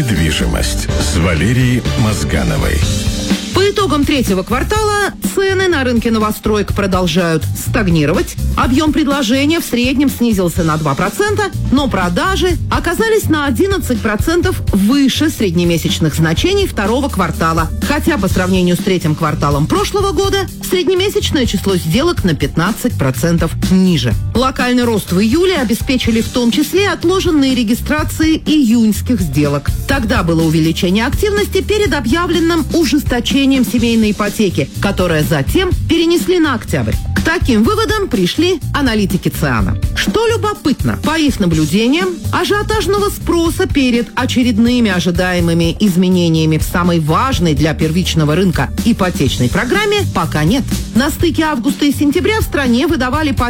Недвижимость с Валерией Мозгановой. По итогам третьего квартала цены на рынке новостроек продолжают стагнировать. Объем предложения в среднем снизился на 2%, но продажи оказались на 11% выше среднемесячных значений второго квартала. Хотя по сравнению с третьим кварталом прошлого года среднемесячное число сделок на 15% ниже. Локальный рост в июле обеспечили в том числе отложенные регистрации июньских сделок. Тогда было увеличение активности перед объявленным ужесточением семейной ипотеки, которое затем перенесли на октябрь. К таким выводам пришли аналитики ЦИАНа. Что любопытно, по их наблюдениям, ажиотажного спроса перед очередными ожидаемыми изменениями в самой важной для первичного рынка ипотечной программе пока нет. На стыке августа и сентября в стране выдавали по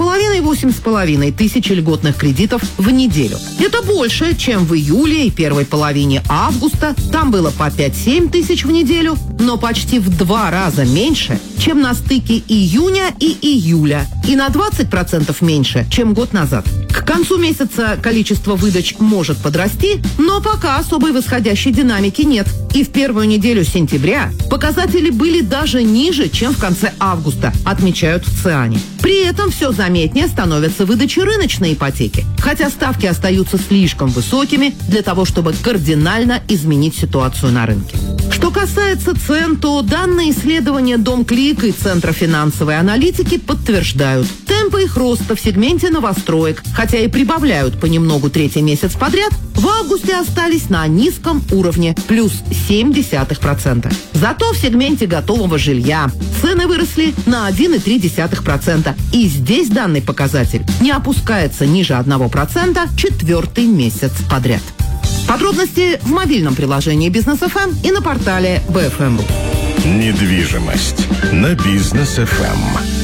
7,5-8,5 тысячи льготных кредитов в неделю. Это больше, чем в июле и первой половине августа. Там было по 5-7 тысяч в неделю, но почти в 2 раза меньше, чем на стыке июня и июля, и на 20% меньше, чем год назад. К концу месяца количество выдач может подрасти, но пока особой восходящей динамики нет. И в первую неделю сентября показатели были даже ниже, чем в конце августа, отмечают в ЦИАНе. При этом все заметнее становятся выдачи рыночной ипотеки, хотя ставки остаются слишком высокими для того, чтобы кардинально изменить ситуацию на рынке. Что касается цен, то данные исследования Домклик и Центра финансовой аналитики подтверждают. Темпы их роста в сегменте новостроек, хотя и прибавляют понемногу третий месяц подряд, в августе остались на низком уровне – плюс 0,7%. Зато в сегменте готового жилья цены выросли на 1,3%. И здесь данный показатель не опускается ниже 1% четвертый месяц подряд. Подробности в мобильном приложении Бизнес ФМ и на портале БФМ. Недвижимость на Бизнес ФМ.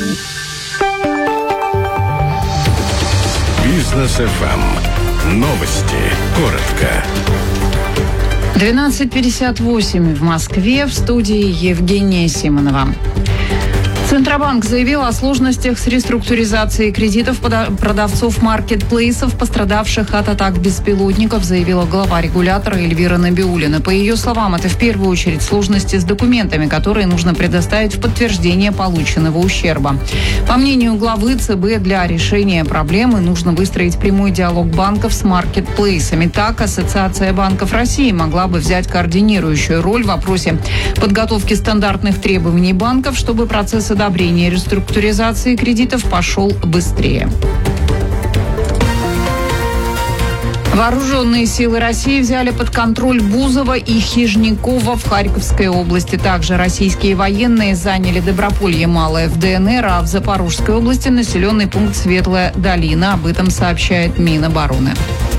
Бизнес ФМ. Новости. Коротко. 12:58 в Москве. В студии Евгения Симонова. Центробанк заявил о сложностях с реструктуризацией кредитов продавцов маркетплейсов, пострадавших от атак беспилотников, заявила глава регулятора Эльвира Набиуллина. По ее словам, это в первую очередь сложности с документами, которые нужно предоставить в подтверждение полученного ущерба. По мнению главы ЦБ, для решения проблемы нужно выстроить прямой диалог банков с маркетплейсами. Так, Ассоциация банков России могла бы взять координирующую роль в вопросе подготовки стандартных требований банков, чтобы процесс одобрения реструктуризации кредитов пошел быстрее. Вооруженные силы России взяли под контроль Бузово и Хижникова в Харьковской области. Также российские военные заняли Доброполье Малое в ДНР, а в Запорожской области населенный пункт Светлая Долина. Об этом сообщает Минобороны.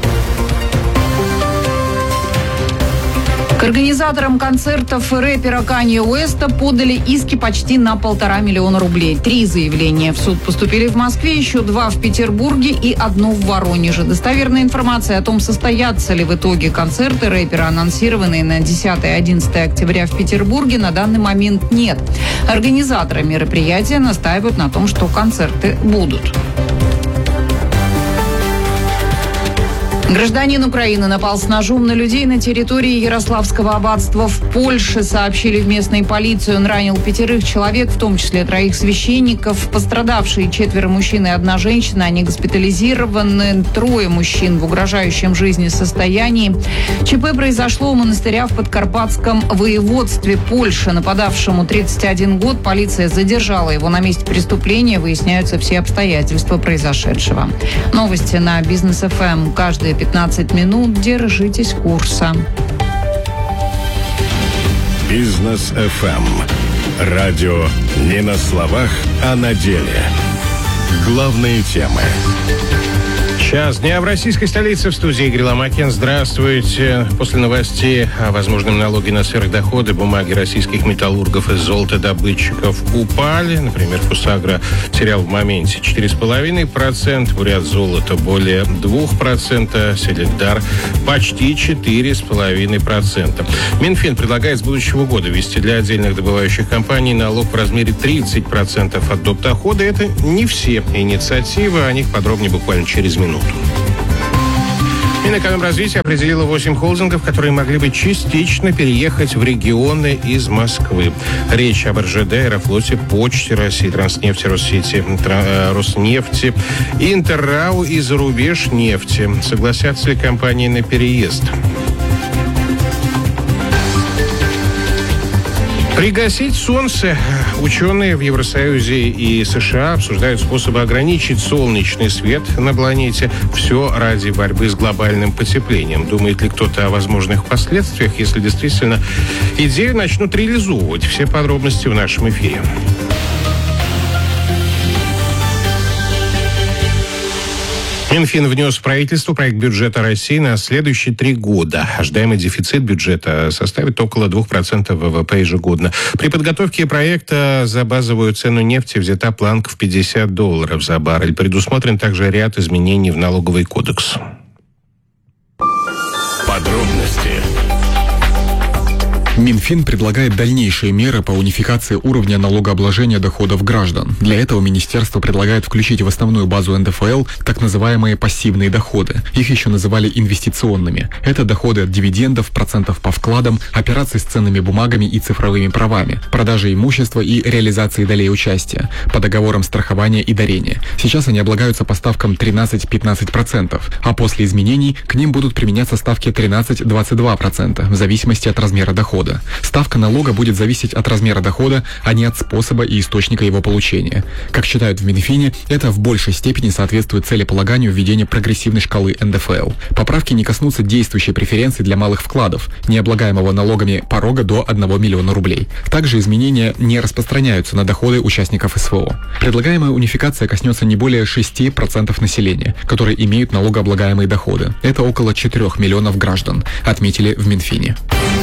К организаторам концертов рэпера Канье Уэста подали иски почти на 1,5 миллиона рублей. 3 заявления в суд поступили в Москве, еще 2 в Петербурге и 1 в Воронеже. Достоверная информация о том, состоятся ли в итоге концерты рэпера, анонсированные на 10 и 11 октября в Петербурге, на данный момент нет. Организаторы мероприятия настаивают на том, что концерты будут. Гражданин Украины напал с ножом на людей на территории Ярославского аббатства в Польше, сообщили в местной полиции. Он ранил 5 человек, в том числе 3 священников. Пострадавшие 4 мужчин и 1 женщина. Они госпитализированы. 3 мужчин в угрожающем жизни состоянии. ЧП произошло у монастыря в Подкарпатском воеводстве Польши. Нападавшему 31 год. Полиция задержала его на месте преступления. Выясняются все обстоятельства произошедшего. Новости на Бизнес ФМ. Каждые 15 минут. Держитесь курса. Бизнес ФМ. Радио не на словах, а на деле. Главные темы. Час дня в российской столице. В студии Игорь Ломакин. Здравствуйте. После новостей о возможном налоге на сверхдоходы бумаги российских металлургов и золотодобытчиков упали. Например, Фусагро терял в моменте 4,5%, Бурят золото более 2%, Селекдар почти 4,5%. Минфин предлагает с будущего года ввести для отдельных добывающих компаний налог в размере 30% от доп. Дохода. Это не все инициативы, о них подробнее буквально через минуту. Минэкономразвитие определило 8 холдингов, которые могли бы частично переехать в регионы из Москвы. Речь об РЖД, Аэрофлоте, Почте России, Транснефти, Россети, Роснефти, Интеррау и Зарубежнефти. Согласятся ли компании на переезд? Пригасить солнце. Ученые в Евросоюзе и США обсуждают способы ограничить солнечный свет на планете. Все ради борьбы с глобальным потеплением. Думает ли кто-то о возможных последствиях, если действительно идею начнут реализовывать? Все подробности в нашем эфире. Минфин внес в правительство проект бюджета России на следующие 3 года. Ожидаемый дефицит бюджета составит около 2% ВВП ежегодно. При подготовке проекта за базовую цену нефти взята планка в $50 за баррель. Предусмотрен также ряд изменений в налоговый кодекс. Подробности. Минфин предлагает дальнейшие меры по унификации уровня налогообложения доходов граждан. Для этого министерство предлагает включить в основную базу НДФЛ так называемые пассивные доходы. Их еще называли инвестиционными. Это доходы от дивидендов, процентов по вкладам, операций с ценными бумагами и цифровыми правами, продажи имущества и реализации долей участия, по договорам страхования и дарения. Сейчас они облагаются по ставкам 13-15%, а после изменений к ним будут применяться ставки 13-22% в зависимости от размера дохода. Ставка налога будет зависеть от размера дохода, а не от способа и источника его получения. Как считают в Минфине, это в большей степени соответствует целеполаганию введения прогрессивной шкалы НДФЛ. Поправки не коснутся действующей преференции для малых вкладов, не облагаемого налогами порога до 1 миллиона рублей. Также изменения не распространяются на доходы участников СВО. Предлагаемая унификация коснется не более 6% населения, которые имеют налогооблагаемые доходы. Это около 4 миллионов граждан, отметили в Минфине.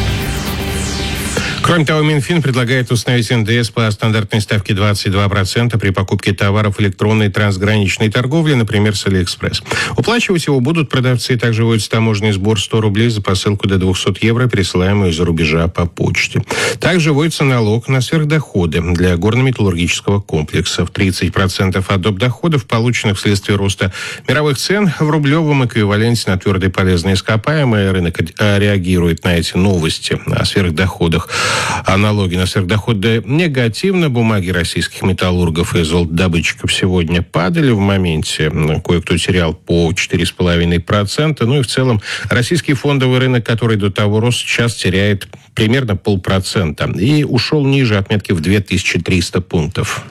Кроме того, Минфин предлагает установить НДС по стандартной ставке 22% при покупке товаров электронной трансграничной торговли, например, с Алиэкспресс. Уплачивать его будут продавцы. Также вводится таможенный сбор 100 рублей за посылку до 200 евро, пересылаемую из-за рубежа по почте. Также вводится налог на сверхдоходы для горно-металлургического комплекса. В 30% от доп. Доходов, полученных вследствие роста мировых цен в рублевом эквиваленте на твердые полезные ископаемые. Рынок реагирует на эти новости о сверхдоходах. А налоги на сверхдоходы негативно. Бумаги российских металлургов и золотодобытчиков сегодня падали в моменте. Кое-кто терял по 4,5%. Ну и в целом российский фондовый рынок, который до того рос, сейчас теряет примерно 0,5%. И ушел ниже отметки в 2300 пунктов.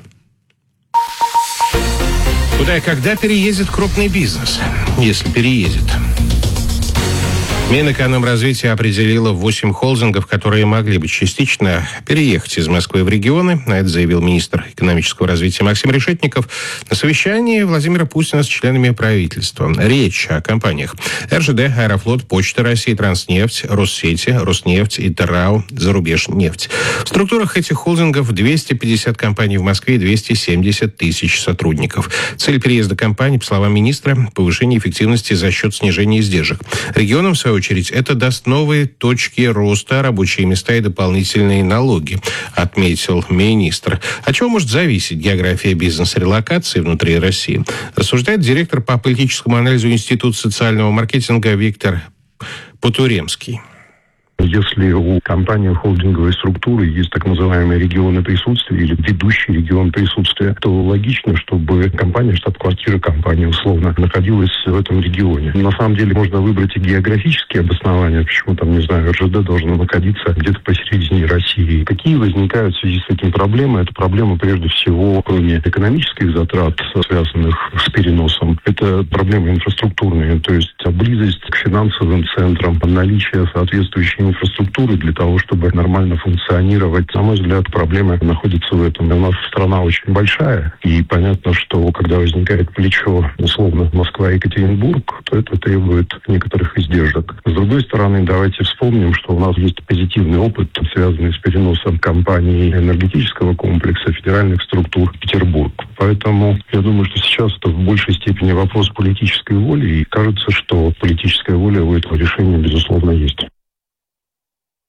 Куда и когда переедет крупный бизнес? Если переедет. Минэкономразвитие определило 8 холдингов, которые могли бы частично переехать из Москвы в регионы. Это заявил министр экономического развития Максим Решетников на совещании Владимира Путина с членами правительства. Речь о компаниях РЖД, Аэрофлот, Почта России, Транснефть, Россети, Роснефть, Интеррау, Зарубежнефть. В структурах этих холдингов 250 компаний в Москве и 270 тысяч сотрудников. Цель переезда компаний, по словам министра, повышение эффективности за счет снижения издержек. Регионам, в свою очередь, это даст новые точки роста, рабочие места и дополнительные налоги, отметил министр. От чего может зависеть география бизнес-релокации внутри России? Рассуждает директор по политическому анализу Института социального маркетинга Виктор Потуремский. Если у компании холдинговой структуры есть так называемые регионы присутствия или ведущий регион присутствия, то логично, чтобы компания, штаб-квартира компании условно находилась в этом регионе. На самом деле можно выбрать и географические обоснования, почему там, не знаю, РЖД должна находиться где-то посередине России. Какие возникают в связи с этим проблемы? Это проблема прежде всего, кроме экономических затрат, связанных с переносом, это проблемы инфраструктурные, то есть близость к финансовым центрам, наличие соответствующей инфраструктуры для того, чтобы нормально функционировать. На мой взгляд, проблема находится в этом. У нас страна очень большая, и понятно, что когда возникает плечо, условно, Москва-Екатеринбург, то это требует некоторых издержек. С другой стороны, давайте вспомним, что у нас есть позитивный опыт, связанный с переносом компаний энергетического комплекса, федеральных структур в Петербург. Поэтому я думаю, что сейчас это в большей степени вопрос политической воли, и кажется, что политическая воля у этого решения, безусловно, есть.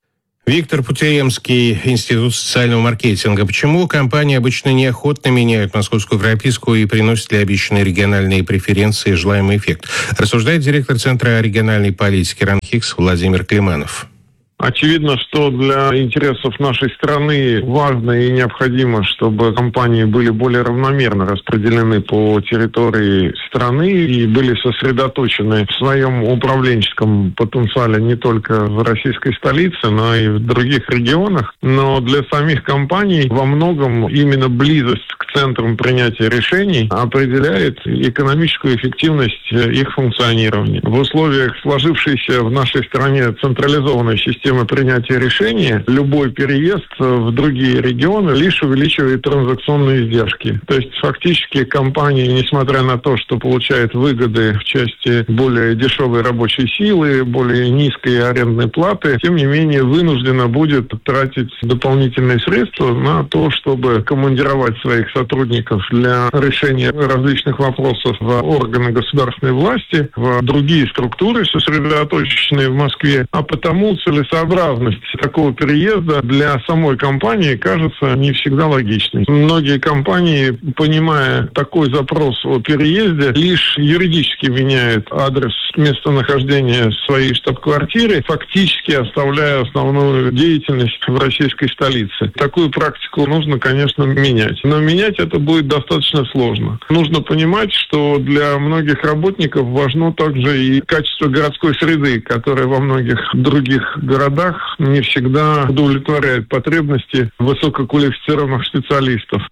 Виктор Путеемский, Институт социального маркетинга. Почему компании обычно неохотно меняют московскую прописку и приносят ли обещанные региональные преференции желаемый эффект? Рассуждает директор Центра региональной политики РАНХИКС Владимир Климанов. Очевидно, что для интересов нашей страны важно и необходимо, чтобы компании были более равномерно распределены по территории страны и были сосредоточены в своем управленческом потенциале не только в российской столице, но и в других регионах. Но для самих компаний во многом именно близость к центрам принятия решений определяет экономическую эффективность их функционирования. В условиях сложившейся в нашей стране централизованной системы принятия решения, любой переезд в другие регионы лишь увеличивает транзакционные издержки. То есть фактически компания, несмотря на то, что получает выгоды в части более дешевой рабочей силы, более низкой арендной платы, тем не менее вынуждена будет тратить дополнительные средства на то, чтобы командировать своих сотрудников для решения различных вопросов в органы государственной власти, в другие структуры, сосредоточенные в Москве. А потому целесообразность такого переезда для самой компании кажется не всегда логичной. Многие компании, понимая такой запрос о переезде, лишь юридически меняют адрес местонахождения своей штаб-квартиры, фактически оставляя основную деятельность в российской столице. Такую практику нужно, конечно, менять. Но менять это будет достаточно сложно. Нужно понимать, что для многих работников важно также и качество городской среды, которая во многих других городах не всегда удовлетворяет потребности высококвалифицированных специалистов.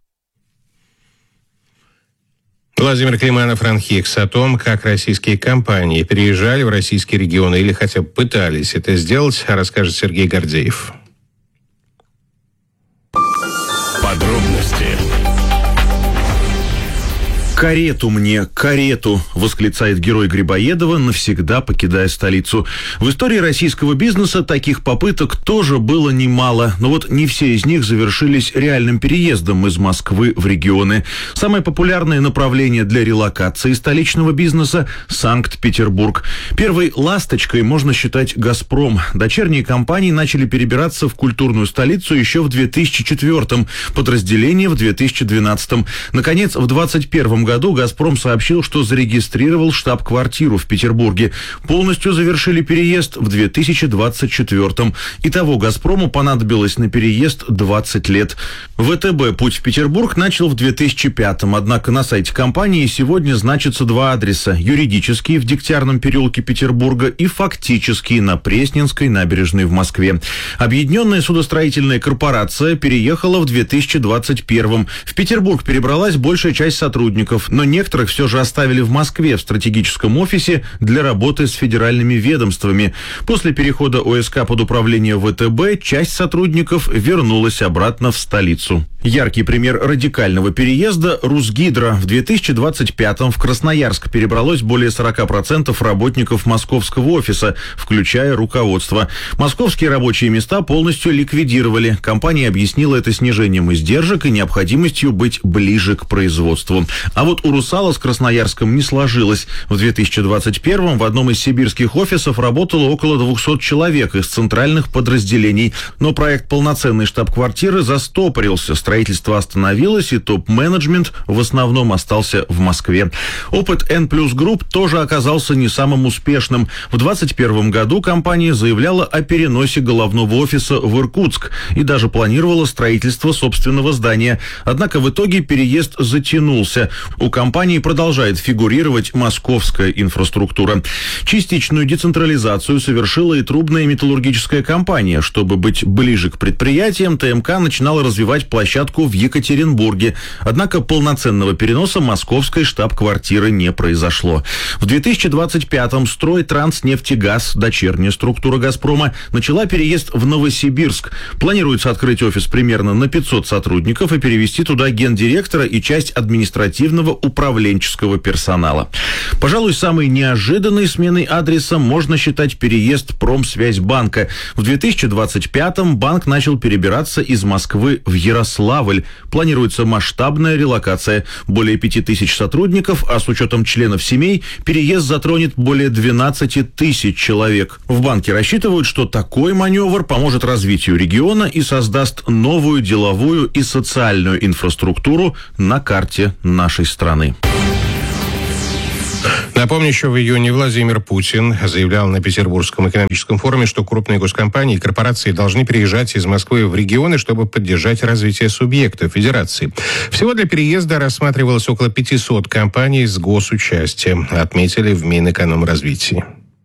Владимир Климанов, РАНХИКС, о том, как российские компании переезжали в российские регионы или хотя бы пытались это сделать, расскажет Сергей Гордеев. Подробности. «Карету мне, карету!» — восклицает герой Грибоедова, навсегда покидая столицу. В истории российского бизнеса таких попыток тоже было немало, но вот не все из них завершились реальным переездом из Москвы в регионы. Самое популярное направление для релокации столичного бизнеса – Санкт-Петербург. Первой ласточкой можно считать «Газпром». Дочерние компании начали перебираться в культурную столицу еще в 2004-м, подразделение в 2012-м. Наконец, в 2021 году «Газпром» сообщил, что зарегистрировал штаб-квартиру в Петербурге. Полностью завершили переезд в 2024-м. Итого «Газпрому» понадобилось на переезд 20 лет. ВТБ путь в Петербург начал в 2005-м, однако на сайте компании сегодня значатся два адреса. Юридический в Дегтярном переулке Петербурга и фактический на Пресненской набережной в Москве. Объединенная судостроительная корпорация переехала в 2021-м. В Петербург перебралась большая часть сотрудников, но некоторых все же оставили в Москве в стратегическом офисе для работы с федеральными ведомствами. После перехода ОСК под управление ВТБ часть сотрудников вернулась обратно в столицу. Яркий пример радикального переезда – Русгидро. В 2025-м в Красноярск перебралось более 40% работников московского офиса, включая руководство. Московские рабочие места полностью ликвидировали. Компания объяснила это снижением издержек и необходимостью быть ближе к производству. А вот у «Русала» с Красноярском не сложилось. В 2021-м в одном из сибирских офисов работало около 200 человек из центральных подразделений. Но проект полноценной штаб-квартиры застопорился. Строительство остановилось, и топ-менеджмент в основном остался в Москве. Опыт N+ Group тоже оказался не самым успешным. В 2021 году компания заявляла о переносе головного офиса в Иркутск и даже планировала строительство собственного здания. Однако в итоге переезд затянулся. У компании продолжает фигурировать московская инфраструктура. Частичную децентрализацию совершила и трубная металлургическая компания. Чтобы быть ближе к предприятиям, ТМК начинала развивать площадку в Екатеринбурге. Однако полноценного переноса московской штаб-квартиры не произошло. В 2025-м Стройтранснефтегаз, дочерняя структура «Газпрома», начала переезд в Новосибирск. Планируется открыть офис примерно на 500 сотрудников и перевести туда гендиректора и часть административного специального управленческого персонала. Пожалуй, самой неожиданной сменой адреса можно считать переезд Промсвязьбанка. В 2025-м банк начал перебираться из Москвы в Ярославль. Планируется масштабная релокация. Более 5000 сотрудников, а с учетом членов семей, переезд затронет более 12 тысяч человек. В банке рассчитывают, что такой маневр поможет развитию региона и создаст новую деловую и социальную инфраструктуру на карте нашей страны. Напомню, еще в июне Владимир Путин заявлял на Петербургском экономическом форуме, что крупные госкомпании и корпорации должны переезжать из Москвы в регионы, чтобы поддержать развитие субъектов федерации. Всего для переезда рассматривалось около 500 компаний с госучастием, отметили в Минэкономразвитии.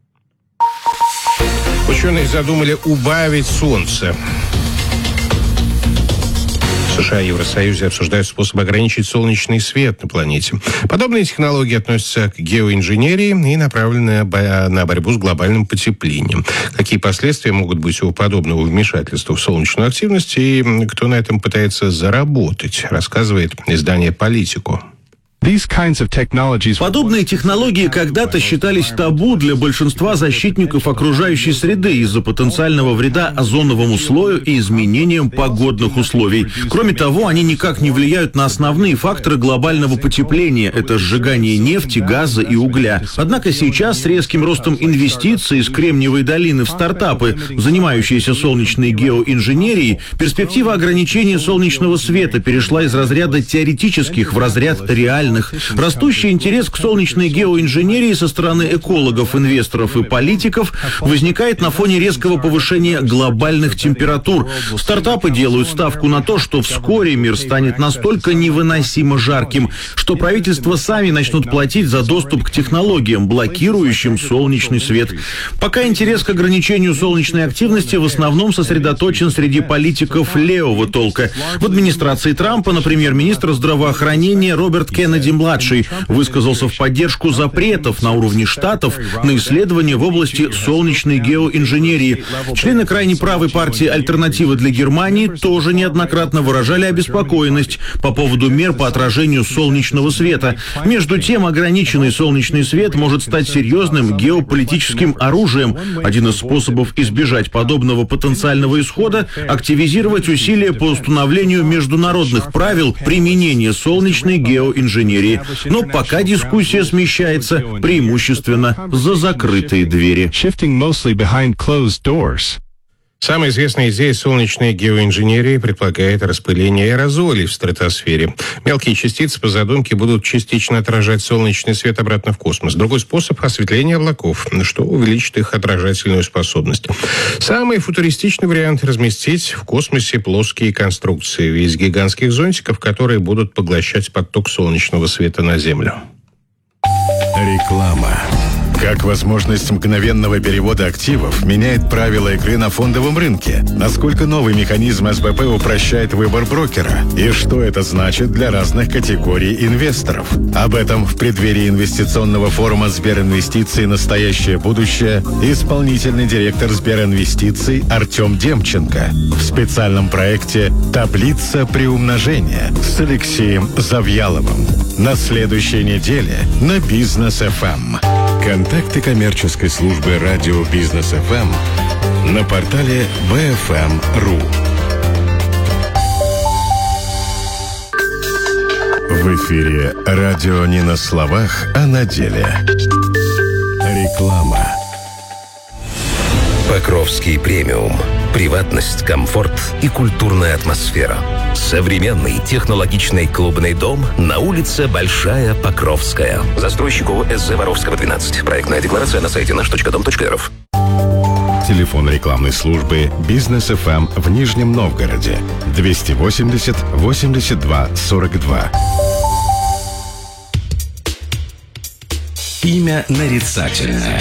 Ученые задумали убавить солнце. В США и Евросоюзе обсуждают способ ограничить солнечный свет на планете. Подобные технологии относятся к геоинженерии и направлены на борьбу с глобальным потеплением. Какие последствия могут быть у подобного вмешательства в солнечную активность и кто на этом пытается заработать, рассказывает издание «Политику». Подобные технологии когда-то считались табу для большинства защитников окружающей среды из-за потенциального вреда озоновому слою и изменениям погодных условий. Кроме того, они никак не влияют на основные факторы глобального потепления – это сжигание нефти, газа и угля. Однако сейчас с резким ростом инвестиций из Кремниевой долины в стартапы, занимающиеся солнечной геоинженерией, перспектива ограничения солнечного света перешла из разряда теоретических в разряд реальных. Растущий интерес к солнечной геоинженерии со стороны экологов, инвесторов и политиков возникает на фоне резкого повышения глобальных температур. Стартапы делают ставку на то, что вскоре мир станет настолько невыносимо жарким, что правительства сами начнут платить за доступ к технологиям, блокирующим солнечный свет. Пока интерес к ограничению солнечной активности в основном сосредоточен среди политиков левого толка. В администрации Трампа, например, министр здравоохранения Роберт Кеннеди-младший высказался в поддержку запретов на уровне штатов на исследования в области солнечной геоинженерии. Члены крайне правой партии «Альтернатива для Германии» тоже неоднократно выражали обеспокоенность по поводу мер по отражению солнечного света. Между тем, ограниченный солнечный свет может стать серьезным геополитическим оружием. Один из способов избежать подобного потенциального исхода – активизировать усилия по установлению международных правил применения солнечной геоинженерии. Но пока дискуссия смещается преимущественно за закрытые двери. Самая известная идея солнечной геоинженерии предполагает распыление аэрозолей в стратосфере. Мелкие частицы по задумке будут частично отражать солнечный свет обратно в космос. Другой способ – осветление облаков, что увеличит их отражательную способность. Самый футуристичный вариант – разместить в космосе плоские конструкции в виде гигантских зонтиков, которые будут поглощать поток солнечного света на Землю. Реклама. Как возможность мгновенного перевода активов меняет правила игры на фондовом рынке? Насколько новый механизм СБП упрощает выбор брокера? И что это значит для разных категорий инвесторов? Об этом в преддверии инвестиционного форума Сберинвестиции «Настоящее будущее» исполнительный директор Сберинвестиций Артем Демченко в специальном проекте «Таблица приумножения» с Алексеем Завьяловым на следующей неделе на Бизнес-ФМ. Контакты коммерческой службы радио Бизнес-ФМ на портале bfm.ru. В эфире радио не на словах, а на деле. Реклама. Покровский премиум. Приватность, комфорт и культурная атмосфера. Современный технологичный клубный дом на улице Большая Покровская. Застройщику СЗ Воровского, 12. Проектная декларация на сайте наш.дом.рф. Телефон рекламной службы Бизнес-ФМ в Нижнем Новгороде 280 82 42. Имя нарицательное.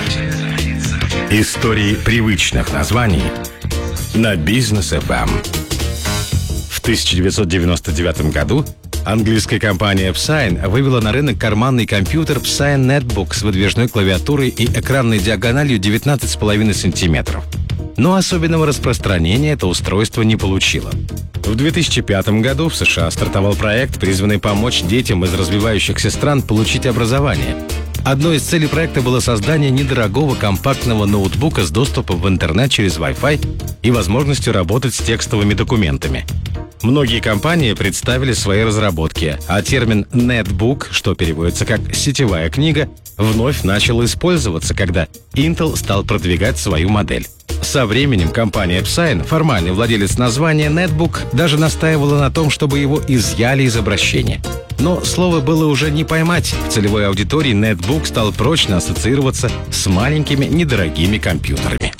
Истории привычных названий на Бизнес-ФМ. В 1999 году английская компания Psyn вывела на рынок карманный компьютер Psyn Netbook с выдвижной клавиатурой и экранной диагональю 19,5 сантиметров. Но особенного распространения это устройство не получило. В 2005 году в США стартовал проект, призванный помочь детям из развивающихся стран получить образование. Одной из целей проекта было создание недорогого компактного ноутбука с доступом в интернет через Wi-Fi и возможностью работать с текстовыми документами. Многие компании представили свои разработки, а термин «нетбук», что переводится как «сетевая книга», вновь начал использоваться, когда Intel стал продвигать свою модель. Со временем компания Epsign, формальный владелец названия «нетбук», даже настаивала на том, чтобы его изъяли из обращения. Но слово было уже не поймать. В целевой аудитории нетбук стал прочно ассоциироваться с маленькими недорогими компьютерами.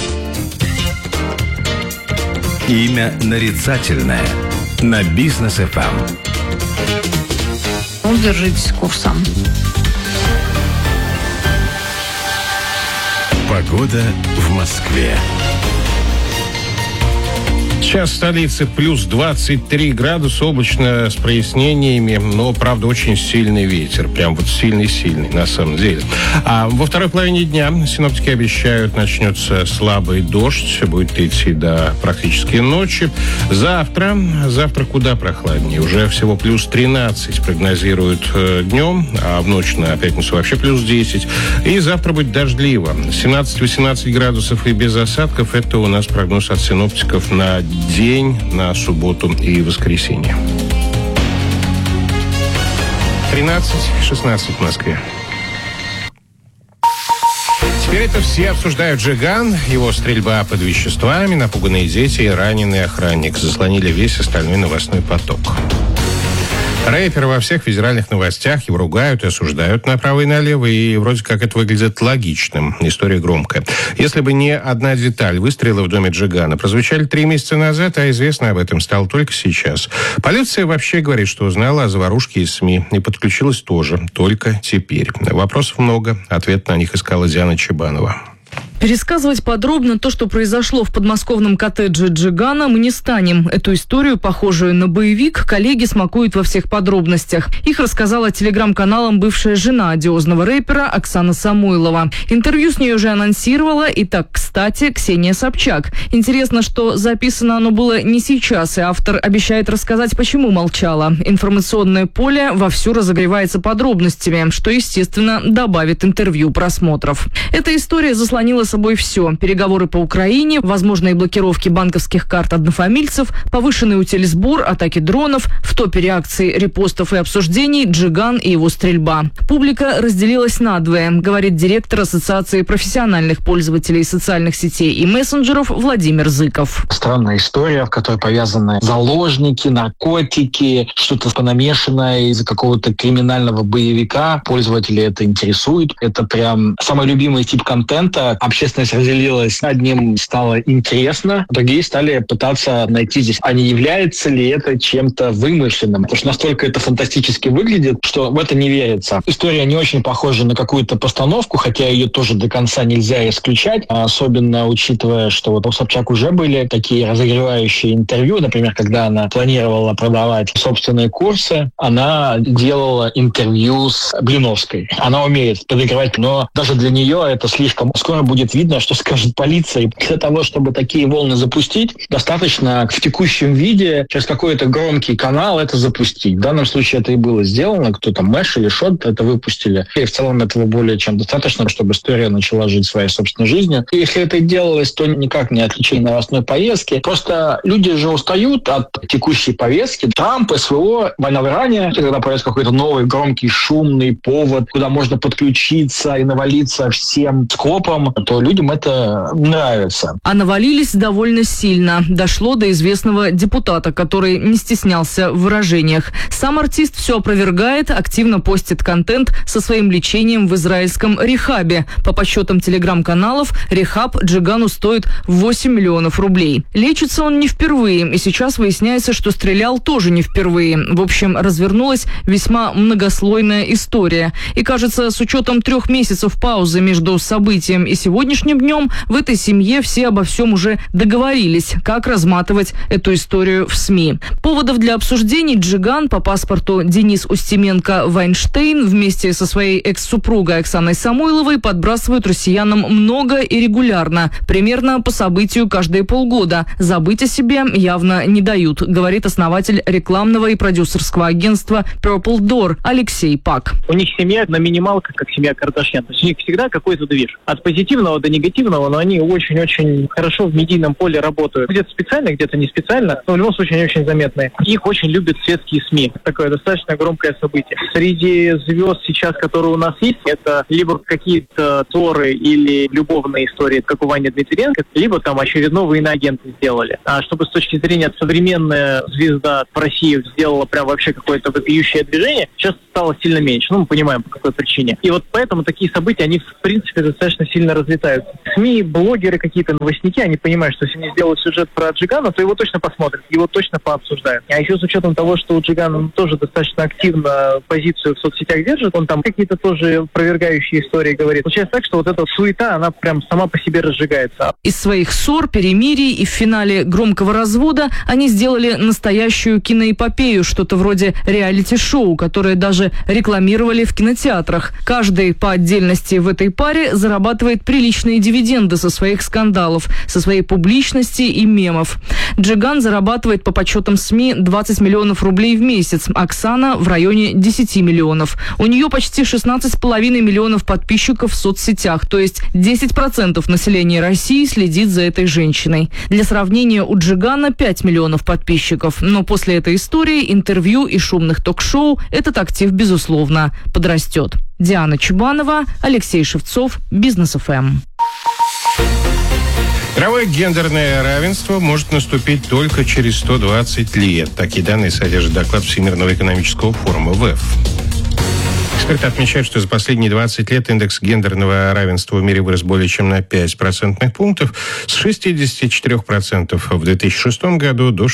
Имя нарицательное на Бизнес FM. Держитесь курса. Погода в Москве. Сейчас в столице плюс 23 градуса, облачно с прояснениями, но, правда, очень сильный ветер. Прям вот сильный-сильный, на самом деле. А во второй половине дня синоптики обещают, начнется слабый дождь, будет идти до практически ночи. Завтра куда прохладнее. Уже всего плюс 13 прогнозируют днем, а в ночь на пятницу вообще плюс 10. И завтра будет дождливо. 17-18 градусов и без осадков. Это у нас прогноз от синоптиков на день, на субботу и воскресенье. 13-16 в Москве. Теперь это все обсуждают Джиган, его стрельба под веществами, напуганные дети и раненый охранник заслонили весь остальной новостной поток. Рэперы во всех федеральных новостях его ругают и осуждают направо и налево, и вроде как это выглядит логичным. История громкая. Если бы не одна деталь, выстрелы в доме Джигана прозвучали 3 месяца назад, а известно об этом стало только сейчас. Полиция вообще говорит, что узнала о заварушке из СМИ и подключилась тоже, только теперь. Вопросов много, ответ на них искала Диана Чебанова. Пересказывать подробно то, что произошло в подмосковном коттедже Джигана, мы не станем. Эту историю, похожую на боевик, коллеги смакуют во всех подробностях. Их рассказала телеграм-каналам бывшая жена одиозного рэпера Оксана Самойлова. Интервью с ней уже анонсировала, и так, кстати, Ксения Собчак. Интересно, что записано оно было не сейчас, и автор обещает рассказать, почему молчала. Информационное поле вовсю разогревается подробностями, что, естественно, добавит интервью просмотров. Эта история заслонила собой все. Переговоры по Украине, возможные блокировки банковских карт однофамильцев, повышенный утилизбор, атаки дронов, в топе реакций, репостов и обсуждений Джиган и его стрельба. Публика разделилась надвое, говорит директор Ассоциации профессиональных пользователей социальных сетей и мессенджеров Владимир Зыков. Странная история, в которой повязаны заложники, наркотики, что-то понамешанное из-за какого-то криминального боевика. Пользователей это интересует. Это прям самый любимый тип контента. Общественность разделилась. Одним стало интересно, другие стали пытаться найти здесь, а не является ли это чем-то вымышленным. Потому что настолько это фантастически выглядит, что в это не верится. История не очень похожа на какую-то постановку, хотя ее тоже до конца нельзя исключать, особенно учитывая, что вот у Собчак уже были такие разогревающие интервью. Например, когда она планировала продавать собственные курсы, она делала интервью с Блиновской. Она умеет подыгрывать, но даже для нее это слишком. Скоро будет видно, что скажет полиция. Для того, чтобы такие волны запустить, достаточно в текущем виде через какой-то громкий канал это запустить. В данном случае это и было сделано. Кто-то Мэш или Шот это выпустили. И в целом этого более чем достаточно, чтобы история начала жить своей собственной жизнью. И если это и делалось, то никак не отличие новостной повестки. Просто люди же устают от текущей повестки. Трамп, СВО, война в Иране, когда появится какой-то новый громкий шумный повод, куда можно подключиться и навалиться всем скопом, то людям это нравится. А навалились довольно сильно. Дошло до известного депутата, который не стеснялся в выражениях. Сам артист все опровергает, активно постит контент со своим лечением в израильском рехабе. По подсчетам телеграм-каналов, рехаб Джигану стоит 8 миллионов рублей. Лечится он не впервые, и сейчас выясняется, что стрелял тоже не впервые. В общем, развернулась весьма многослойная история. И кажется, с учетом 3 месяцев паузы между событием и сегодня, сегодняшним днем в этой семье все обо всем уже договорились, как разматывать эту историю в СМИ. Поводов для обсуждений Джиган по паспорту Денис Устименко-Вайнштейн вместе со своей экс-супругой Оксаной Самойловой подбрасывают россиянам много и регулярно, примерно по событию каждые полгода. Забыть о себе явно не дают, говорит основатель рекламного и продюсерского агентства Purple Door Алексей Пак. У них семья на минималках, как семья Кардашьян. То есть у них всегда какой-то движ. От позитивного до негативного, но они очень-очень хорошо в медийном поле работают. Где-то специально, где-то не специально, но в любом случае они очень заметные. Их очень любят светские СМИ. Такое достаточно громкое событие. Среди звезд сейчас, которые у нас есть, это либо какие-то торы или любовные истории, как у Вани Дмитриенко, либо там очередного иноагента сделали. А чтобы с точки зрения современная звезда в России сделала прям вообще какое-то вопиющее движение, сейчас стало сильно меньше. Ну, мы понимаем, по какой причине. И вот поэтому такие события, они в принципе достаточно сильно разлетаются. СМИ, блогеры, какие-то новостники, они понимают, что если они сделают сюжет про Джигана, то его точно посмотрят, его точно пообсуждают. А еще с учетом того, что у Джигана тоже достаточно активно позицию в соцсетях держит, он там какие-то тоже опровергающие истории говорит. Получается так, что вот эта суета, она прям сама по себе разжигается. Из своих ссор, перемирий и в финале громкого развода они сделали настоящую киноэпопею, что-то вроде реалити-шоу, которое даже рекламировали в кинотеатрах. Каждый по отдельности в этой паре зарабатывает приличные дивиденды со своих скандалов, со своей публичности и мемов. Джиган зарабатывает по подсчетам СМИ 20 миллионов рублей в месяц, Оксана в районе 10 миллионов. У нее почти 16,5 миллионов подписчиков в соцсетях, то есть 10% населения России следит за этой женщиной. Для сравнения, у Джигана 5 миллионов подписчиков, но после этой истории, интервью и шумных ток-шоу этот актив, безусловно, подрастет. Диана Чубанова, Алексей Шевцов, Бизнес ФМ. Мировое гендерное равенство может наступить только через 120 лет. Такие данные содержит доклад Всемирного экономического форума ВЭФ. Эксперты отмечают, что за последние 20 лет индекс гендерного равенства в мире вырос более чем на 5 процентных пунктов, с 64% в 2006 году до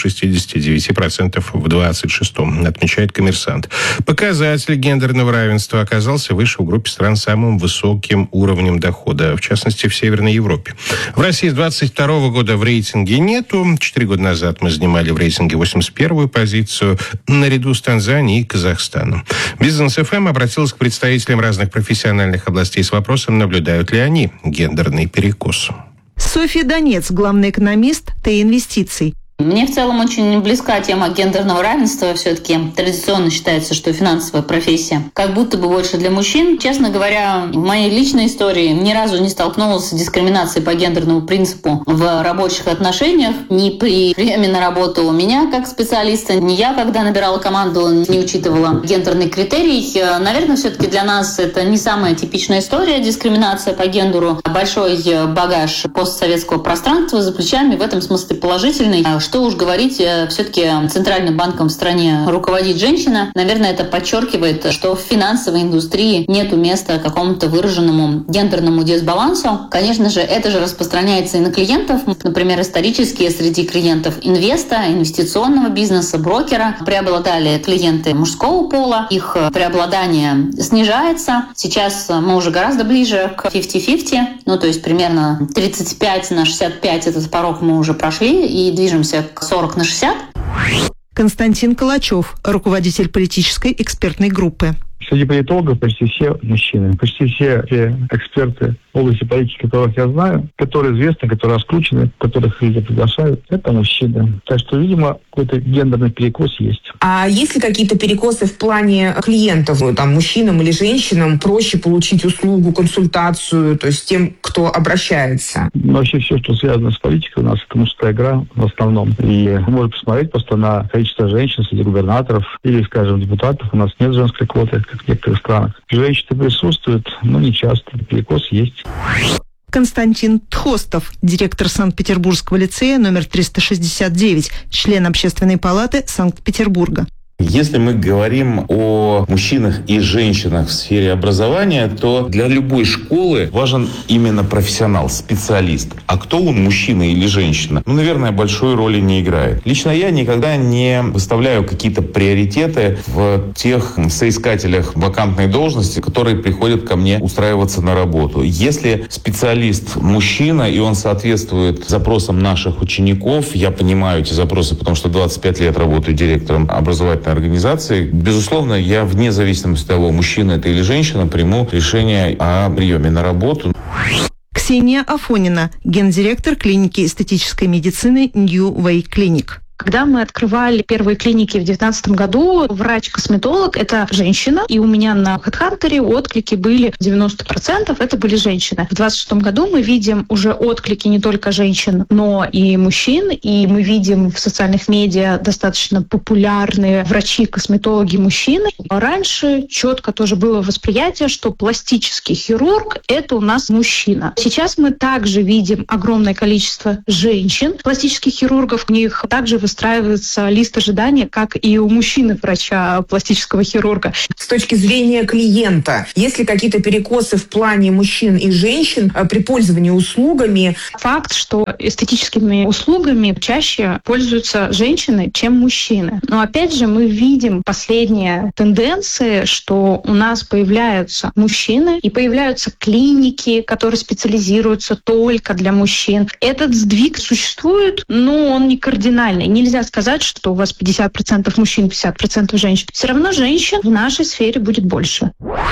69% в 2026, отмечает «Коммерсант». Показатель гендерного равенства оказался выше в группе стран с самым высоким уровнем дохода, в частности, в Северной Европе. В России с 2022 года в рейтинге нету. 4 года назад мы занимали в рейтинге 81-ю позицию, наряду с Танзанией и Казахстаном. Бизнес ФМ обратился к представителям разных профессиональных областей с вопросом, наблюдают ли они гендерный перекос. Софья Донец, главный экономист Т-инвестиций. Мне в целом очень близка тема гендерного равенства. Все-таки традиционно считается, что финансовая профессия как будто бы больше для мужчин. Честно говоря, в моей личной истории ни разу не столкнулась с дискриминацией по гендерному принципу в рабочих отношениях. Ни при приеме на работу у меня как специалиста, ни я, когда набирала команду, не учитывала гендерный критерий. Наверное, все-таки для нас это не самая типичная история, дискриминация по гендеру. Большой багаж постсоветского пространства за плечами, в этом смысле положительный. Что уж говорить, все-таки центральным банком в стране руководит женщина. Наверное, это подчеркивает, что в финансовой индустрии нету места какому-то выраженному гендерному дисбалансу. Конечно же, это же распространяется и на клиентов. Например, исторически среди клиентов инвеста, инвестиционного бизнеса, брокера преобладали клиенты мужского пола. Их преобладание снижается. Сейчас мы уже гораздо ближе к 50-50. То есть примерно 35/65 этот порог мы уже прошли и движемся к 40/60. Константин Калачев, руководитель политической экспертной группы. Среди политологов почти все мужчины, почти все эксперты в области политики, которых я знаю, которые известны, которые раскручены, которых люди приглашают, это мужчины. Так что, видимо, какой-то гендерный перекос есть. А есть ли какие-то перекосы в плане клиентов? Там, мужчинам или женщинам проще получить услугу, консультацию, то есть тем, кто обращается? Вообще все, что связано с политикой, у нас это мужская игра в основном. И можно посмотреть просто на количество женщин среди губернаторов или, скажем, депутатов. У нас нет женской квоты, как в некоторых странах. Женщины присутствуют, но не часто. Перекос есть. Константин Тхостов, директор Санкт-Петербургского лицея номер 369, член Общественной палаты Санкт-Петербурга. Если мы говорим о мужчинах и женщинах в сфере образования, то для любой школы важен именно профессионал, специалист. А кто он, мужчина или женщина? Наверное, большой роли не играет. Лично я никогда не выставляю какие-то приоритеты в тех соискателях вакантной должности, которые приходят ко мне устраиваться на работу. Если специалист мужчина, и он соответствует запросам наших учеников, я понимаю эти запросы, потому что 25 лет работаю директором образовательной организации, безусловно, я вне зависимости от того, мужчина это или женщина, приму решение о приеме на работу. Ксения Афонина, гендиректор клиники эстетической медицины New Way Clinic. Когда мы открывали первые клиники в 2019 году, врач-косметолог – это женщина, и у меня на HeadHunter отклики были 90%, это были женщины. В 2026 году мы видим уже отклики не только женщин, но и мужчин, и мы видим в социальных медиа достаточно популярные врачи-косметологи мужчины. Раньше четко тоже было восприятие, что пластический хирург – это у нас мужчина. Сейчас мы также видим огромное количество женщин, пластических хирургов, у них также выстраивается лист ожидания, как и у мужчины-врача, пластического хирурга. С точки зрения клиента, есть ли какие-то перекосы в плане мужчин и женщин при пользовании услугами? Факт, что эстетическими услугами чаще пользуются женщины, чем мужчины. Но опять же, мы видим последние тенденции, что у нас появляются мужчины и появляются клиники, которые специализируются только для мужчин. Этот сдвиг существует, но он не кардинальный. Нельзя сказать, что у вас 50% мужчин, 50% женщин. Все равно женщин в нашей сфере будет больше.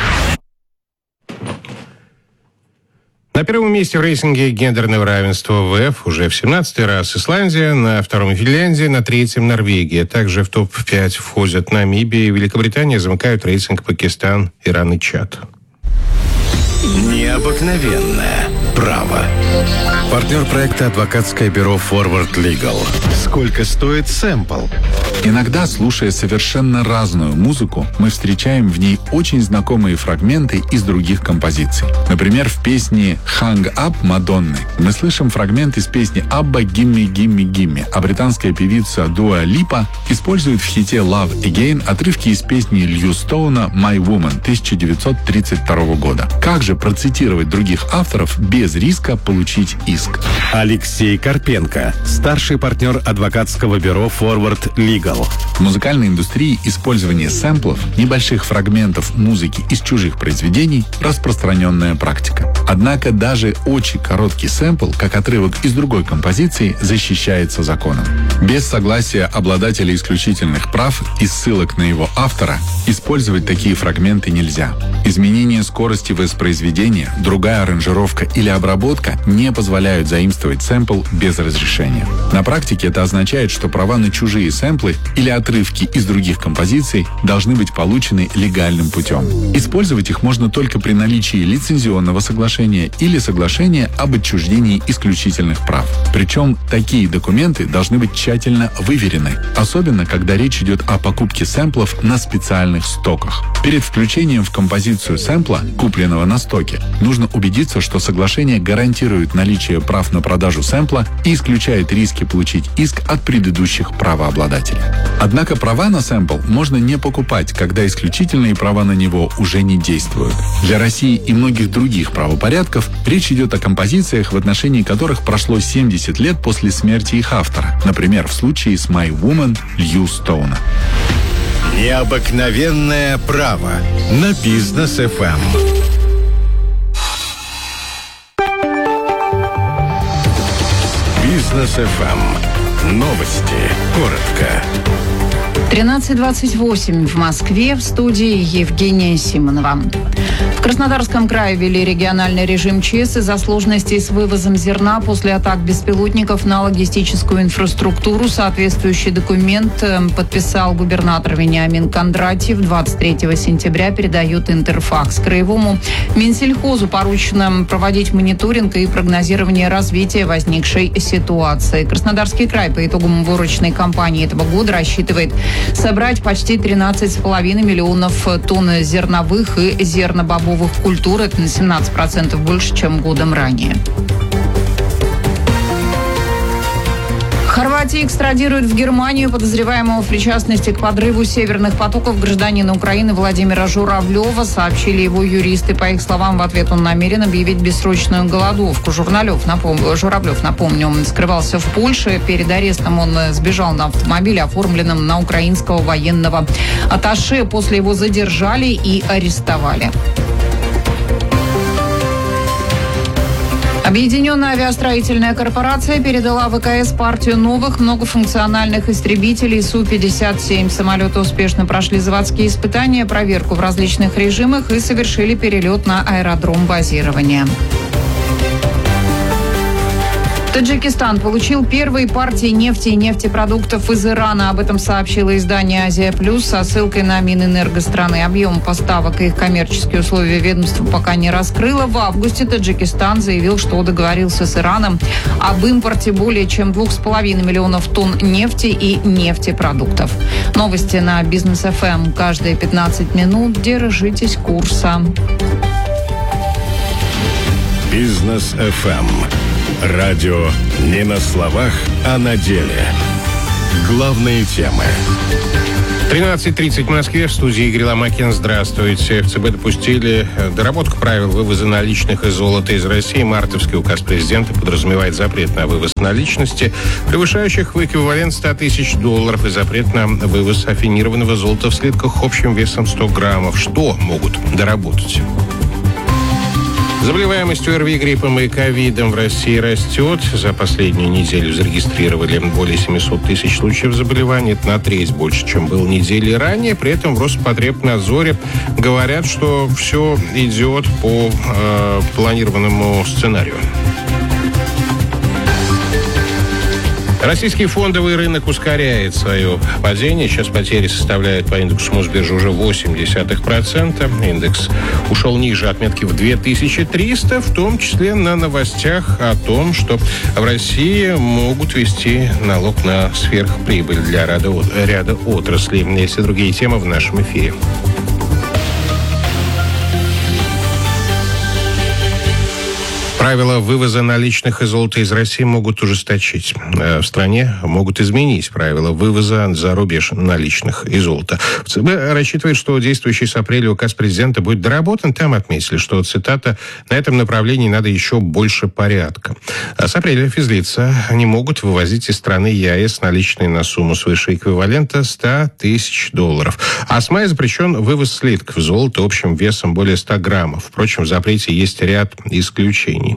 На первом месте в рейтинге гендерного равенства ВФ уже в 17-й раз Исландия, на втором Финляндия, на третьем Норвегия. Также в топ-5 входят Намибия и Великобритания, замыкают рейтинг Пакистан, Иран и Чад. Необыкновенное право. Партнер проекта адвокатское бюро Forward Legal. Сколько стоит сэмпл? Иногда, слушая совершенно разную музыку, мы встречаем в ней очень знакомые фрагменты из других композиций. Например, в песне «Hang Up» Мадонны мы слышим фрагмент из песни «Abba Gimme Gimme Gimme», а британская певица Дуа Липа использует в хите «Love Again» отрывки из песни Лью Стоуна «My Woman» 1932 года. Как же процитировать других авторов без риска получить иск? Алексей Карпенко, старший партнер адвокатского бюро Forward Legal. В музыкальной индустрии использование сэмплов, небольших фрагментов музыки из чужих произведений – распространенная практика. Однако даже очень короткий сэмпл, как отрывок из другой композиции, защищается законом. Без согласия обладателя исключительных прав и ссылок на его автора использовать такие фрагменты нельзя. Изменение скорости воспроизведения, другая аранжировка или обработка не позволяют заимствовать сэмпл без разрешения. На практике это означает, что права на чужие сэмплы или отрывки из других композиций должны быть получены легальным путем. Использовать их можно только при наличии лицензионного соглашения или соглашения об отчуждении исключительных прав. Причем такие документы должны быть тщательно выверены, особенно когда речь идет о покупке сэмплов на специальных стоках. Перед включением в композицию сэмпла, купленного на стоке, нужно убедиться, что соглашение гарантирует наличие прав на продажу сэмпла и исключает риски получить иск от предыдущих правообладателей. Однако права на сэмпл можно не покупать, когда исключительные права на него уже не действуют. Для России и многих других правопорядков речь идет о композициях, в отношении которых прошло 70 лет после смерти их автора, например, в случае с «My Woman» Лью Стоуна. Необыкновенное право на Бизнес FM. Бизнес FM. Новости. Коротко. 13:28 в Москве, в студии Евгения Симонова. В Краснодарском крае ввели региональный режим ЧС из-за сложностей с вывозом зерна после атак беспилотников на логистическую инфраструктуру. Соответствующий документ подписал губернатор Вениамин Кондратьев. 23 сентября передают Интерфакс. Краевому Минсельхозу поручено проводить мониторинг и прогнозирование развития возникшей ситуации. Краснодарский край по итогам уборочной кампании этого года рассчитывает собрать почти 13,5 миллионов тонн зерновых и зернобобовых культур. Это на 17% больше, чем годом ранее. Хорватия Хорватия экстрадирует в Германию подозреваемого в причастности к подрыву северных потоков гражданина Украины Владимира Журавлева, сообщили его юристы. По их словам, в ответ он намерен объявить бессрочную голодовку. Журавлев, напомню, скрывался в Польше. Перед арестом он сбежал на автомобиле, оформленном на украинского военного атташе. После его задержали и арестовали. Объединенная авиастроительная корпорация передала ВКС партию новых многофункциональных истребителей Су-57. Самолеты успешно прошли заводские испытания, проверку в различных режимах и совершили перелет на аэродром базирования. Таджикистан получил первые партии нефти и нефтепродуктов из Ирана. Об этом сообщило издание «Азия Плюс» со ссылкой на Минэнерго страны. Объем поставок и их коммерческие условия ведомство пока не раскрыло. В августе Таджикистан заявил, что договорился с Ираном об импорте более чем 2,5 миллионов тонн нефти и нефтепродуктов. Новости на Бизнес ФМ каждые 15 минут. Держитесь курса. Бизнес ФМ. Радио не на словах, а на деле. Главные темы. 13:30 в Москве. В студии Игорь Ломакин. Здравствуйте. В ЦБ допустили доработку правил вывоза наличных и золота из России. Мартовский указ президента подразумевает запрет на вывоз наличности, превышающих в эквивалент $100 тысяч, и запрет на вывоз афинированного золота в слитках общим весом 100 граммов. Что могут доработать? Заболеваемость ОРВИ, гриппом и ковидом в России растет. За последнюю неделю зарегистрировали более 700 тысяч случаев заболевания. Это на треть больше, чем было недели ранее. При этом в Роспотребнадзоре говорят, что все идет по планированному сценарию. Российский фондовый рынок ускоряет свое падение. Сейчас потери составляют по индексу Мосбиржи уже 0,8%. Индекс ушел ниже отметки в 2300, в том числе на новостях о том, что в России могут ввести налог на сверхприбыль для ряда отраслей. Есть и другие темы в нашем эфире. Правила вывоза наличных и золота из России могут ужесточить. В стране могут изменить правила вывоза за рубеж наличных и золота. В ЦБ рассчитывает, что действующий с апреля указ президента будет доработан. Там отметили, что, цитата, «на этом направлении надо еще больше порядка». А с апреля физлица не могут вывозить из страны ЕАЭС наличные на сумму свыше эквивалента $100 тысяч. А с мая запрещен вывоз слитков золота общим весом более 100 граммов. Впрочем, в запрете есть ряд исключений.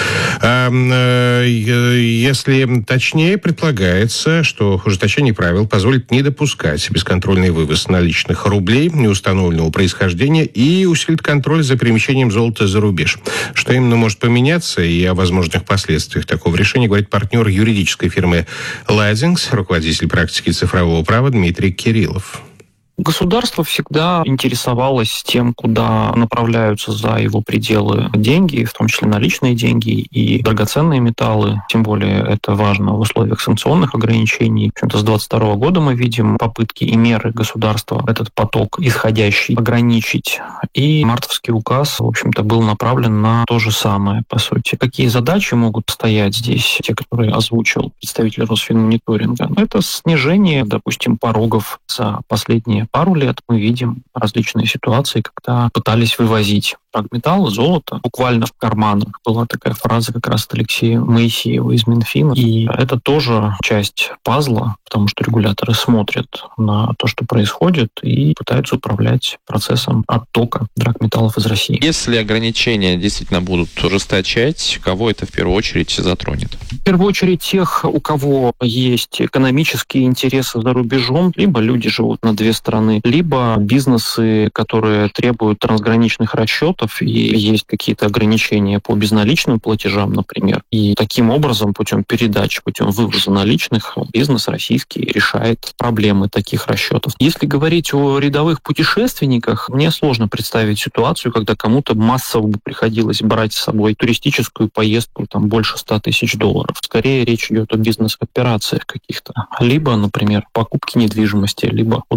Если точнее, предполагается, что ужесточение правил позволит не допускать бесконтрольный вывоз наличных рублей неустановленного происхождения и усилит контроль за перемещением золота за рубеж. Что именно может поменяться и о возможных последствиях такого решения говорит партнер юридической фирмы «Ладзингс», руководитель практики цифрового права Дмитрий Кириллов. Государство всегда интересовалось тем, куда направляются за его пределы деньги, в том числе наличные деньги и драгоценные металлы. Тем более это важно в условиях санкционных ограничений. В общем-то, с 2022 года мы видим попытки и меры государства этот поток исходящий ограничить. И мартовский указ, в общем-то, был направлен на то же самое, по сути. Какие задачи могут стоять здесь, те, которые озвучил представитель Росфинмониторинга? Это снижение, допустим, порогов за последние пару лет. Мы видим различные ситуации, когда пытались вывозить драгметаллы, золото буквально в карманах. Была такая фраза как раз от Алексея Моисеева из Минфина. И это тоже часть пазла, потому что регуляторы смотрят на то, что происходит, и пытаются управлять процессом оттока драгметаллов из России. Если ограничения действительно будут ужесточать, кого это в первую очередь затронет? В первую очередь тех, у кого есть экономические интересы за рубежом, либо люди живут на две страны, либо бизнесы, которые требуют трансграничных расчетов, и есть какие-то ограничения по безналичным платежам, например. И таким образом, путем передач, путем вывоза наличных, бизнес российский решает проблемы таких расчетов. Если говорить о рядовых путешественниках, мне сложно представить ситуацию, когда кому-то массово бы приходилось брать с собой туристическую поездку там больше $100 тысяч. Скорее речь идет о бизнес-операциях каких-то. Либо, например, покупке недвижимости, либо о других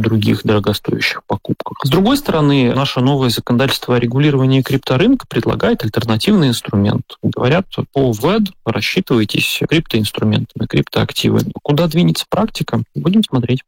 дорогостоящих покупках. С другой стороны, наше новое законодательство о регулировании крипторынка предлагает альтернативный инструмент. Говорят, по ВЭД рассчитывайтесь криптоинструментами, криптоактивами. Куда двинется практика? Будем смотреть.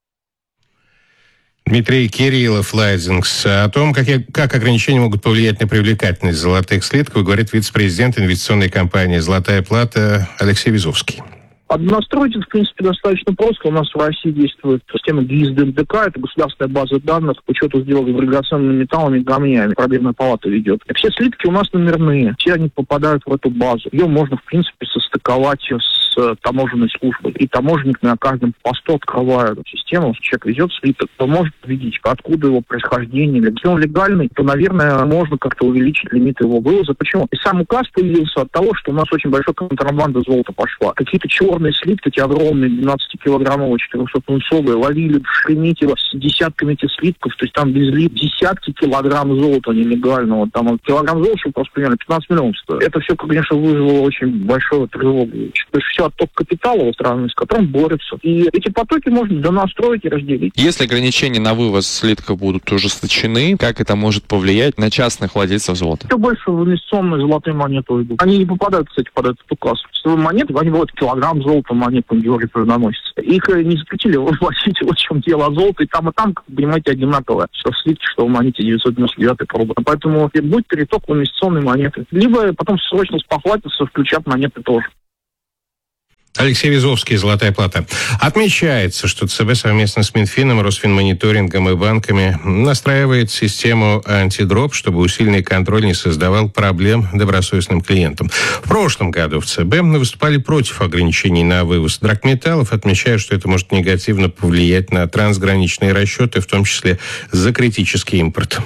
Дмитрий Кириллов, Лайзингс. О том, как ограничения могут повлиять на привлекательность золотых слитков, говорит вице-президент инвестиционной компании «Золотая плата» Алексей Визовский. Настроить это, в принципе, достаточно просто. У нас в России действует система ГИС-ДНДК, это государственная база данных по учету сделок с драгоценными металлами и камнями. Пробельная палата ведет. И все слитки у нас номерные. Все они попадают в эту базу. Ее можно, в принципе, состыковать с таможенной службой. И таможенник на каждом посту открывает систему. Если человек везет слиток, то может видеть, откуда его происхождение. Если он легальный, то, наверное, можно как-то увеличить лимит его вывоза. Почему? И сам указ появился от того, что у нас очень большая контрабанда золота пошла. Какие-то черные слитки, эти огромные, 12-килограммовые, 400-пунцовые, ловили в Шереметьево с десятками этих слитков, то есть там везли десятки килограмм золота нелегального. Там килограмм золота, чтобы просто понимали, 15 миллионов стоит. Это все, конечно, вызвало очень большую тревогу. То есть все отток капитала в страны, с которым борются. И эти потоки можно донастроить и разделить. Если ограничения на вывоз слитков будут ужесточены, как это может повлиять на частных владельцев золота? Все больше в инвестиционные золотые монеты идут. Они не попадают, кстати, под этот указ. Монеты, они вот килограмм золота монеты Георгий наносится. Их не запретили возить, вот в чем дело. Золото и там, как вы понимаете, одинаковое. Что в слитке, что в монете 999 проба. Поэтому будет переток в инвестиционные монеты. Либо потом срочно спохватятся, включат монеты тоже. Алексей Визовский, «Золотая плата». Отмечается, что ЦБ совместно с Минфином, Росфинмониторингом и банками настраивает систему антидроп, чтобы усиленный контроль не создавал проблем добросовестным клиентам. В прошлом году в ЦБ выступали против ограничений на вывоз драгметаллов, отмечая, что это может негативно повлиять на трансграничные расчеты, в том числе за критический импорт.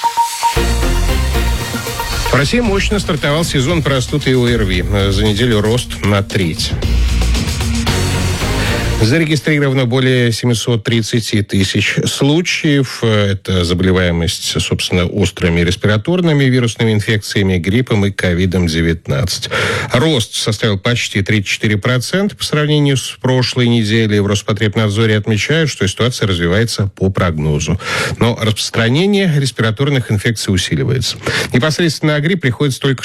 В России мощно стартовал сезон простуд и ОРВИ. За неделю рост на треть. Зарегистрировано более 730 тысяч случаев. Это заболеваемость, собственно, острыми респираторными вирусными инфекциями, гриппом и ковидом-19. Рост составил почти 34% по сравнению с прошлой неделей. В Роспотребнадзоре отмечают, что ситуация развивается по прогнозу. Но распространение респираторных инфекций усиливается. Непосредственно на грипп приходится только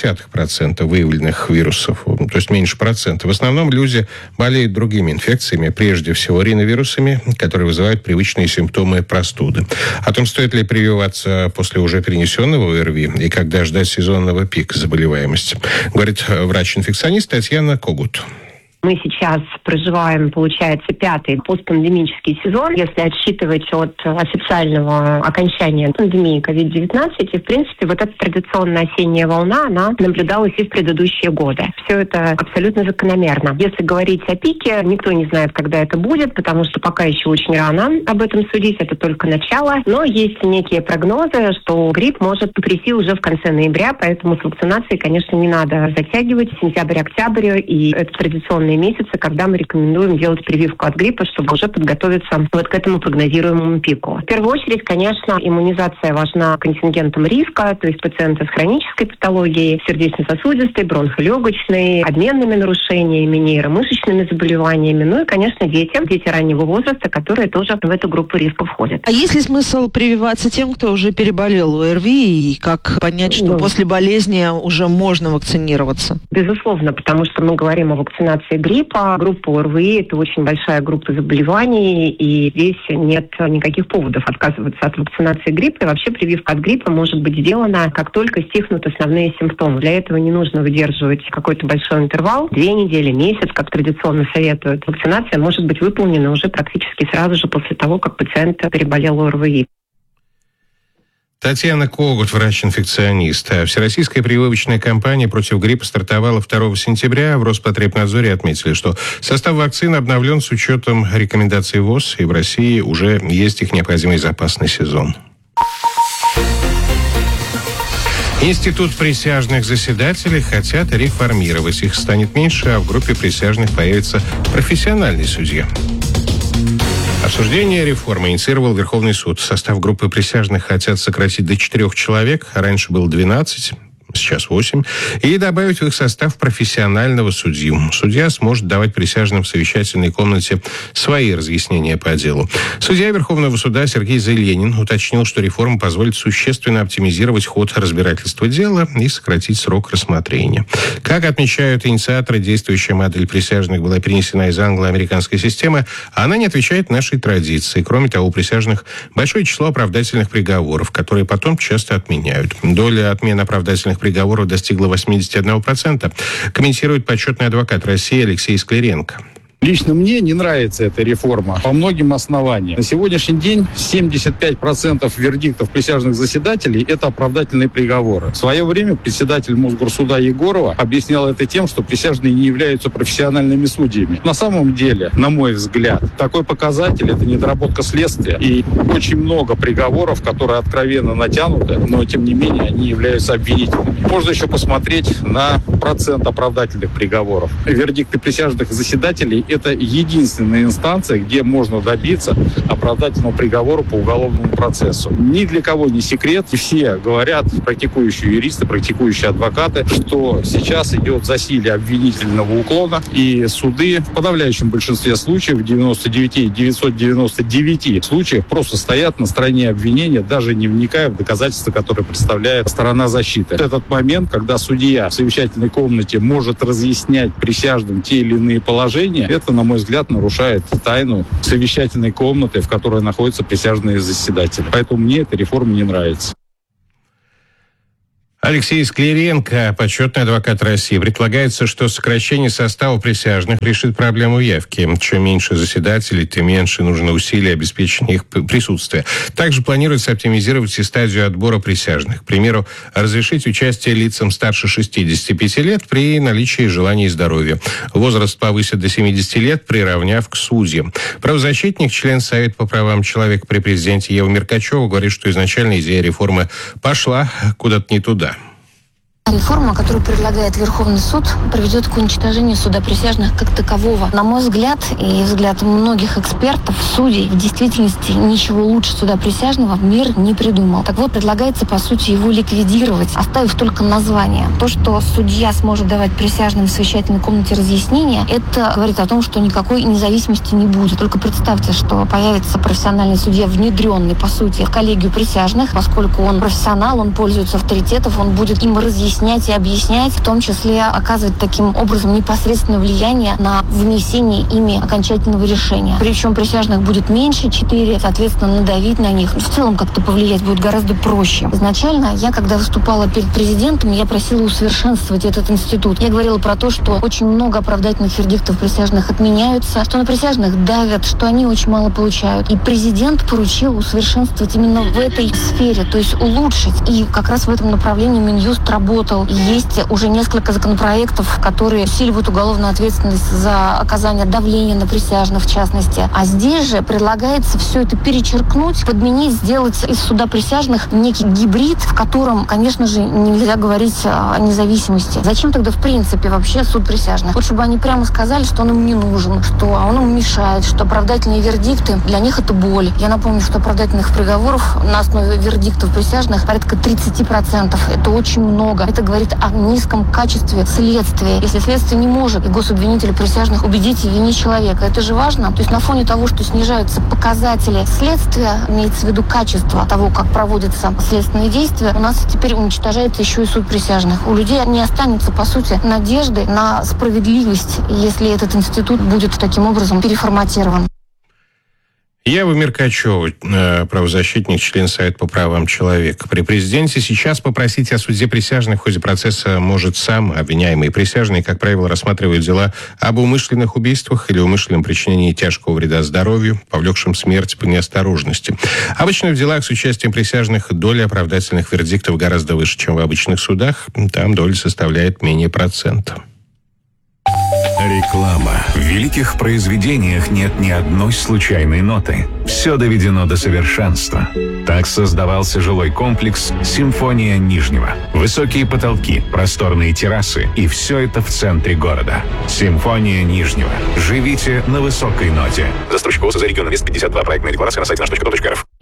0,6% выявленных вирусов, то есть меньше процента. В основном люди болеют другими инфекциями, прежде всего риновирусами, которые вызывают привычные симптомы простуды. О том, стоит ли прививаться после уже перенесенного ОРВИ и когда ждать сезонного пика заболеваемости, говорит врач-инфекционист Татьяна Когут. Мы сейчас проживаем, получается, 5-й постпандемический сезон, если отсчитывать от официального окончания пандемии COVID-19. И, в принципе, вот эта традиционная осенняя волна, она наблюдалась и в предыдущие годы. Все это абсолютно закономерно. Если говорить о пике, никто не знает, когда это будет, потому что пока еще очень рано об этом судить, это только начало. Но есть некие прогнозы, что грипп может прийти уже в конце ноября, поэтому с вакцинацией, конечно, не надо затягивать. Сентябрь-октябрь, и это традиционные месяцы, когда мы рекомендуем делать прививку от гриппа, чтобы уже подготовиться вот к этому прогнозируемому пику. В первую очередь, конечно, иммунизация важна контингентом риска, то есть пациенты с хронической патологией, сердечно-сосудистой, бронхолегочной, обменными нарушениями, нейромышечными заболеваниями, ну и, конечно, дети раннего возраста, которые тоже в эту группу риска входят. А есть ли смысл прививаться тем, кто уже переболел ОРВИ, и как понять, что после болезни уже можно вакцинироваться? Безусловно, потому что мы говорим о вакцинации гриппа. Группа ОРВИ – это очень большая группа заболеваний, и здесь нет никаких поводов отказываться от вакцинации гриппа. И вообще прививка от гриппа может быть сделана, как только стихнут основные симптомы. Для этого не нужно выдерживать какой-то большой интервал, 2 недели, месяц, как традиционно советуют. Вакцинация может быть выполнена уже практически сразу же после того, как пациент переболел ОРВИ. Татьяна Когут, врач-инфекционист. Всероссийская прививочная кампания против гриппа стартовала 2 сентября. В Роспотребнадзоре отметили, что состав вакцины обновлен с учетом рекомендаций ВОЗ, и в России уже есть их необходимый запас на сезон. Институт присяжных заседателей хотят реформировать. Их станет меньше, а в группе присяжных появится профессиональный судья. Обсуждение реформы инициировал Верховный суд. Состав группы присяжных хотят сократить до 4 человек. Раньше было 12. сейчас 8, и добавить в их состав профессионального судью. Судья сможет давать присяжным в совещательной комнате свои разъяснения по делу. Судья Верховного суда Сергей Зайленин уточнил, что реформа позволит существенно оптимизировать ход разбирательства дела и сократить срок рассмотрения. Как отмечают инициаторы, действующая модель присяжных была перенесена из англо-американской системы, а она не отвечает нашей традиции. Кроме того, у присяжных большое число оправдательных приговоров, которые потом часто отменяют. Доля отмен оправдательных приговоров достигла 81%, комментирует почетный адвокат России Алексей Скляренко. Лично мне не нравится эта реформа по многим основаниям. На сегодняшний день 75% вердиктов присяжных заседателей – это оправдательные приговоры. В свое время председатель Мосгорсуда Егорова объяснял это тем, что присяжные не являются профессиональными судьями. На самом деле, на мой взгляд, такой показатель – это недоработка следствия. И очень много приговоров, которые откровенно натянуты, но тем не менее они являются обвинительными. Можно еще посмотреть на процент оправдательных приговоров. Вердикты присяжных заседателей – это единственная инстанция, где можно добиться оправдательного приговора по уголовному процессу. Ни для кого не секрет, и все говорят, практикующие юристы, практикующие адвокаты, что сейчас идет засилие обвинительного уклона, и суды в подавляющем большинстве случаев, в 99,999 случаях, просто стоят на стороне обвинения, даже не вникая в доказательства, которые представляет сторона защиты. Этот момент, когда судья в совещательной комнате может разъяснять присяжным те или иные положения, это, на мой взгляд, нарушает тайну совещательной комнаты, в которой находятся присяжные заседатели. Поэтому мне эта реформа не нравится. Алексей Скляренко, почетный адвокат России. Предполагается, что сокращение состава присяжных решит проблему явки. Чем меньше заседателей, тем меньше нужно усилий обеспечения их присутствия. Также планируется оптимизировать и стадию отбора присяжных. К примеру, разрешить участие лицам старше 65 лет при наличии желания и здоровья. Возраст повысят до 70 лет, приравняв к судьям. Правозащитник, член Совета по правам человека при президенте Ева Меркачева говорит, что изначально идея реформы пошла куда-то не туда. Реформа, которую предлагает Верховный суд, приведет к уничтожению суда присяжных как такового. На мой взгляд и взгляд многих экспертов, судей, в действительности ничего лучше суда присяжного мир не придумал. Так вот, предлагается, по сути, его ликвидировать, оставив только название. То, что судья сможет давать присяжным в совещательной комнате разъяснения, это говорит о том, что никакой независимости не будет. Только представьте, что появится профессиональный судья, внедренный, по сути, в коллегию присяжных, поскольку он профессионал, он пользуется авторитетом, он будет им разъяснять и объяснять, в том числе оказывать таким образом непосредственное влияние на вынесение ими окончательного решения. Причем присяжных будет меньше, 4, соответственно, надавить на них. В целом как-то повлиять будет гораздо проще. Изначально я, когда выступала перед президентом, я просила усовершенствовать этот институт. Я говорила про то, что очень много оправдательных вердиктов присяжных отменяются, что на присяжных давят, что они очень мало получают. И президент поручил усовершенствовать именно в этой сфере, то есть улучшить. И как раз в этом направлении Минюст работал. Есть уже несколько законопроектов, которые усиливают уголовную ответственность за оказание давления на присяжных, в частности. А здесь же предлагается все это перечеркнуть, подменить, сделать из суда присяжных некий гибрид, в котором, конечно же, нельзя говорить о независимости. Зачем тогда, в принципе, вообще суд присяжных? Вот чтобы они прямо сказали, что он им не нужен, что он им мешает, что оправдательные вердикты для них это боль. Я напомню, что оправдательных приговоров на основе вердиктов присяжных порядка 30%. Это очень много. Это говорит о низком качестве следствия. Если следствие не может, и гособвинители присяжных убедить и винить человека, это же важно. То есть на фоне того, что снижаются показатели следствия, имеется в виду качество того, как проводятся следственные действия, у нас теперь уничтожается еще и суд присяжных. У людей не останется, по сути, надежды на справедливость, если этот институт будет таким образом переформатирован. Ева Меркачева, правозащитник, член Совета по правам человека. При президенте сейчас попросить о суде присяжных в ходе процесса может сам обвиняемый. Присяжные, как правило, рассматривают дела об умышленных убийствах или умышленном причинении тяжкого вреда здоровью, повлекшем смерть по неосторожности. Обычно в делах с участием присяжных доля оправдательных вердиктов гораздо выше, чем в обычных судах. Там доля составляет менее процента. Реклама. В великих произведениях нет ни одной случайной ноты. Все доведено до совершенства. Так создавался жилой комплекс «Симфония Нижнего». Высокие потолки, просторные террасы и все это в центре города. «Симфония Нижнего». Живите на высокой ноте. Застройщик ОС за регион Инвест 52. Проектная декларация на сайте наш.ру.рф.